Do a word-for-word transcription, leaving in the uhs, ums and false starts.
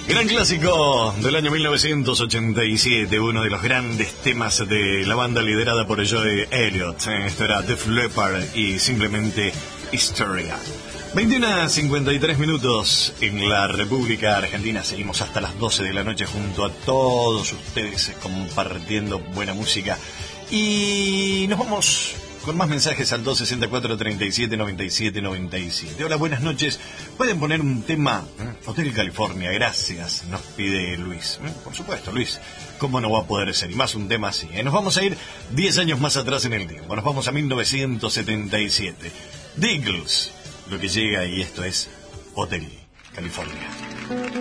Gran clásico del año mil novecientos ochenta y siete, uno de los grandes temas de la banda liderada por Joe Elliott. Esto era Def Leppard y simplemente Historia. veintiuno cincuenta y tres minutos en la República Argentina. Seguimos hasta las doce de la noche junto a todos ustedes compartiendo buena música. Y nos vamos con más mensajes al dos sesenta y cuatro, treinta y siete, noventa y siete, noventa y siete. Hola, buenas noches. ¿Pueden poner un tema? ¿Eh? Hotel California, gracias, nos pide Luis. ¿Eh? Por supuesto, Luis. ¿Cómo no va a poder ser? Y más un tema así. ¿Eh? Nos vamos a ir diez años más atrás en el tiempo. Nos vamos a mil novecientos setenta y siete. The Eagles, lo que llega, y esto es Hotel California.